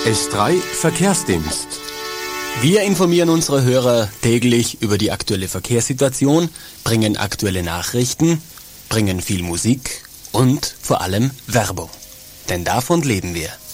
S3 Verkehrsdienst. Wir informieren unsere Hörer täglich über die aktuelle Verkehrssituation, bringen aktuelle Nachrichten, bringen viel Musik und vor allem Werbung. Denn davon leben wir.